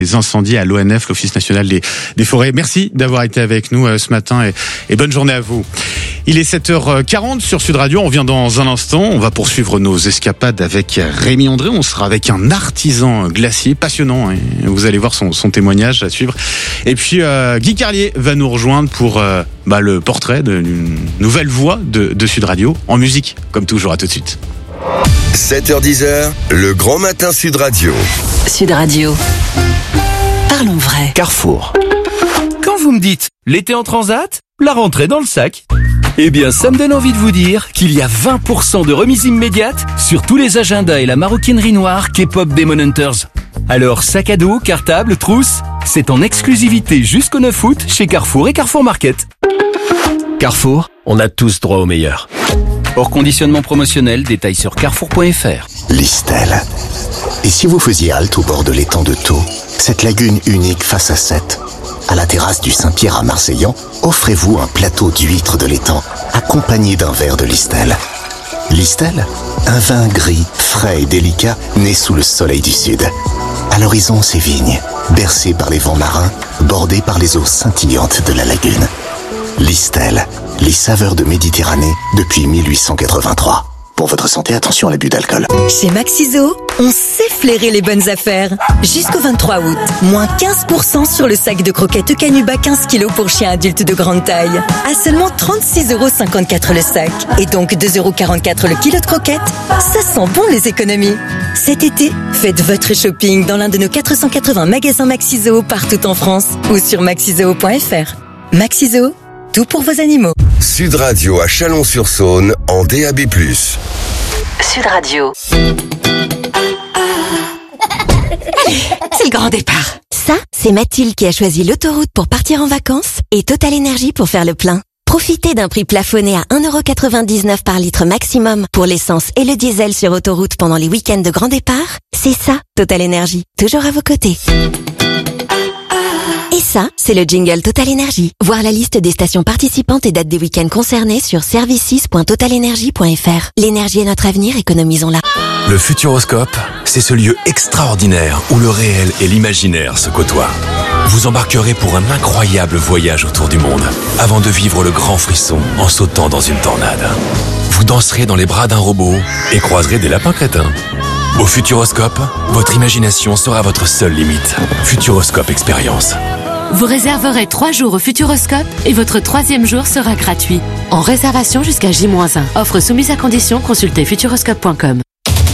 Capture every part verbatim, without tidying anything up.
les incendies à l'O N F, l'Office national des, des forêts. Merci d'avoir été avec nous euh, ce matin et, et bonne journée à vous. Il est sept heures quarante sur Sud Radio. On vient dans un instant. On va poursuivre nos escapades avec Rémi André. On sera avec un artisan glacier passionnant. Hein. Vous allez voir son, son témoignage à suivre. Et puis euh, Guy Carlier va nous rejoindre pour euh, bah, le portrait d'une nouvelle voix de, de Sud Radio en musique. Comme toujours, à tout de suite. sept heures dix, le grand matin Sud Radio. Sud Radio. Parlons vrai. Carrefour. Quand vous me dites l'été en transat, la rentrée dans le sac, eh bien ça me donne envie de vous dire qu'il y a vingt pour cent de remise immédiate sur tous les agendas et la maroquinerie noire K-pop Demon Hunters. Alors sac à dos, cartable, trousse, c'est en exclusivité jusqu'au neuf août chez Carrefour et Carrefour Market. Carrefour, on a tous droit au meilleur. Hors conditionnement promotionnel, détail sur carrefour point f r. Listel. Et si vous faisiez halte au bord de l'étang de Thau, cette lagune unique face à Sète, à la terrasse du Saint-Pierre à Marseillan, offrez-vous un plateau d'huîtres de l'étang, accompagné d'un verre de Listel. Listel, un vin gris, frais et délicat, né sous le soleil du sud. À l'horizon, ces vignes, bercées par les vents marins, bordées par les eaux scintillantes de la lagune. Listel, les saveurs de Méditerranée depuis mille huit cent quatre-vingt-trois. Pour votre santé, attention à l'abus d'alcool. Chez Maxiso, on sait flairer les bonnes affaires. Jusqu'au vingt-trois août, moins quinze pour cent sur le sac de croquettes Canuba quinze kilos pour chiens adultes de grande taille. À seulement trente-six euros cinquante-quatre le sac. Et donc deux euros quarante-quatre le kilo de croquettes. Ça sent bon les économies. Cet été, faites votre shopping dans l'un de nos quatre cent quatre-vingts magasins Maxiso partout en France ou sur maxiso point f r. Maxiso, tout pour vos animaux. Sud Radio à Chalon-sur-Saône en D A B plus. Sud Radio. C'est le grand départ. Ça, c'est Mathilde qui a choisi l'autoroute pour partir en vacances et Total Énergie pour faire le plein. Profitez d'un prix plafonné à un euro quatre-vingt-dix-neuf par litre maximum pour l'essence et le diesel sur autoroute pendant les week-ends de grand départ. C'est ça, Total Énergie. Toujours à vos côtés. Et ça, c'est le jingle Total Énergie. Voir la liste des stations participantes et dates des week-ends concernés sur services point total énergie point f r. L'énergie est notre avenir, économisons-la. Le Futuroscope, c'est ce lieu extraordinaire où le réel et l'imaginaire se côtoient. Vous embarquerez pour un incroyable voyage autour du monde, avant de vivre le grand frisson en sautant dans une tornade. Vous danserez dans les bras d'un robot et croiserez des lapins crétins. Au Futuroscope, votre imagination sera votre seule limite. Futuroscope Expérience. Vous réserverez trois jours au Futuroscope et votre troisième jour sera gratuit. En réservation jusqu'à J moins un. Offre soumise à condition, consultez futuroscope point com.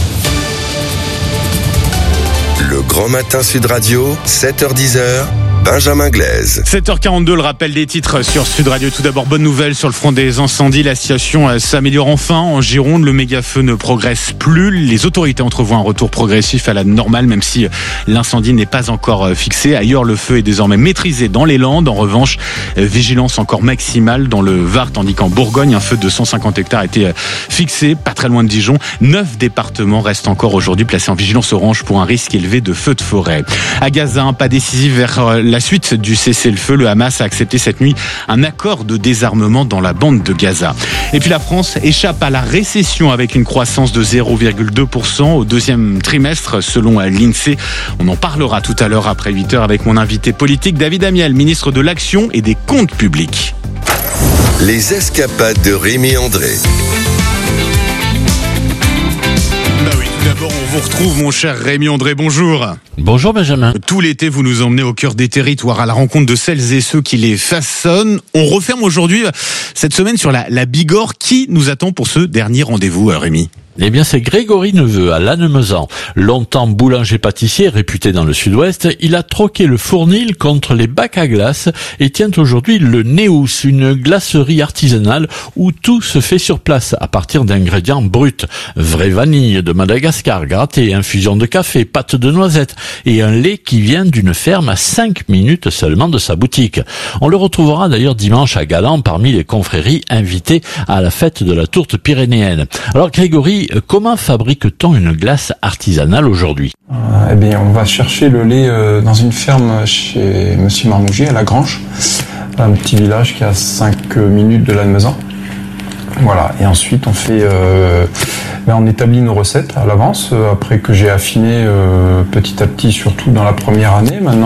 Le grand matin Sud Radio, sept heures dix, Benjamin Glaise. sept heures quarante-deux, le rappel des titres sur Sud Radio. Tout d'abord, bonne nouvelle sur le front des incendies. La situation s'améliore enfin en Gironde. Le méga-feu ne progresse plus. Les autorités entrevoient un retour progressif à la normale, même si l'incendie n'est pas encore fixé. Ailleurs, le feu est désormais maîtrisé dans les Landes. En revanche, vigilance encore maximale dans le Var, tandis qu'en Bourgogne, un feu de cent cinquante hectares a été fixé, pas très loin de Dijon. Neuf départements restent encore aujourd'hui placés en vigilance orange pour un risque élevé de feux de forêt. À Gaza, un pas décisif vers la suite du cessez-le-feu. Le Hamas a accepté cette nuit un accord de désarmement dans la bande de Gaza. Et puis la France échappe à la récession avec une croissance de zéro virgule deux pour cent au deuxième trimestre selon l'INSEE. On en parlera tout à l'heure après huit heures avec mon invité politique David Amiel, ministre de l'Action et des Comptes Publics. Les escapades de Rémi André. Bah oui, tout d'abord on vous retrouve mon cher Rémi André, bonjour. Bonjour Benjamin. Tout l'été vous nous emmenez au cœur des territoires à la rencontre de celles et ceux qui les façonnent. On referme aujourd'hui cette semaine sur la, la Bigorre. Qui nous attend pour ce dernier rendez-vous, Rémi ? Eh bien, c'est Grégory Neveu à Lannemezan. Longtemps boulanger-pâtissier réputé dans le sud-ouest, il a troqué le fournil contre les bacs à glace et tient aujourd'hui le Néous, une glacerie artisanale où tout se fait sur place à partir d'ingrédients bruts. Vraie vanille de Madagascar, grattée, infusion de café, pâte de noisettes et un lait qui vient d'une ferme à cinq minutes seulement de sa boutique. On le retrouvera d'ailleurs dimanche à Galan parmi les confréries invitées à la fête de la tourte pyrénéenne. Alors Grégory, comment fabrique-t-on une glace artisanale aujourd'hui ? euh, Eh bien, on va chercher le lait euh, dans une ferme chez Monsieur Marmougier à La Grange, un petit village qui est à cinq minutes de Lannemezan. Voilà, et ensuite on fait, euh, ben on établit nos recettes à l'avance, euh, après que j'ai affiné euh, petit à petit, surtout dans la première année. Maintenant,